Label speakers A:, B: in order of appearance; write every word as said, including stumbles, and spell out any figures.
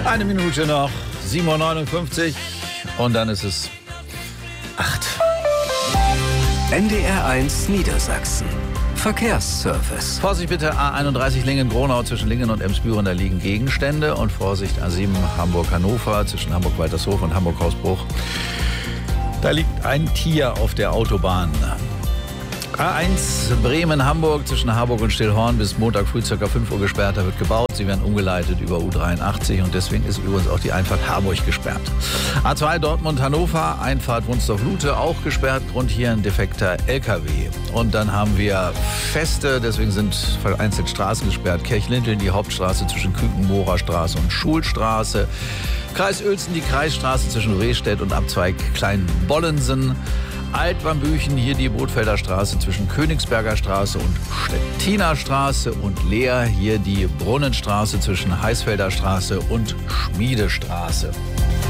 A: Eine Minute noch, sieben Uhr neunundfünfzig und dann ist es acht.
B: N D R eins Niedersachsen. Verkehrsservice.
A: Vorsicht bitte, A einunddreißig Lingen-Gronau zwischen Lingen und Emsbüren, da liegen Gegenstände. Und Vorsicht, A sieben Hamburg-Hannover zwischen Hamburg-Waltershof und Hamburg-Hausbruch. Da liegt ein Tier auf der Autobahn. A eins Bremen-Hamburg zwischen Harburg und Stillhorn bis Montag früh ca. fünf Uhr gesperrt. Da wird gebaut. Sie werden umgeleitet über U dreiundachtzig und deswegen ist übrigens auch die Einfahrt Harburg gesperrt. A zwei Dortmund-Hannover, Einfahrt Wunsdorf-Lute auch gesperrt. Grund hier ein defekter L K W. Und dann haben wir Feste, deswegen sind vereinzelt Straßen gesperrt. Kirchlinteln, die Hauptstraße zwischen Küken-Mohrer Straße und Schulstraße. Kreis Uelzen, die Kreisstraße zwischen Rehstedt und Abzweig Kleinbollensen. Altwambüchen, hier die Bootfelder Straße zwischen Königsberger Straße und Stettiner Straße und Leer, hier die Brunnenstraße zwischen Heißfelder Straße und Schmiedestraße.